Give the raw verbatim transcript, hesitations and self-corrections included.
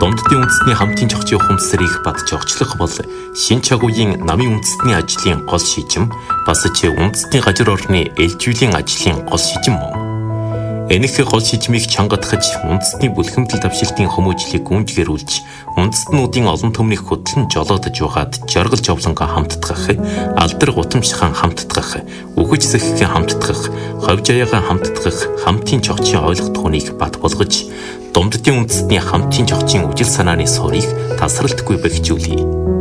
Домддын үндэстний хамтын зохицын ухамсарыг бат зохицлох бол шин чагуугийн намын үндэстний ажлын гол шижим, бас ч үндэстний газар орны ээлжүүлэн ажлын гол шижим мөн. Энэх гол шижмийг чангадахж үндэстний бүлхэмдэл давшилтын хүмүүжлийг гүнжгэрүүлж, үндэстнүүдийн олон төмнийг хөтлөн жолоодож угаад жаргал жовлонго хамтдах, алдар гутамшхан хамтдах, үхэж сэххэн хамтдах, ховж аяагаа хамтдах хамтын зохицын ойлгох хүнийг бат болгож, Домддын үндэстний хамтын зохицын үжил санааны сурыг тасралтгүй бэхжүүлье.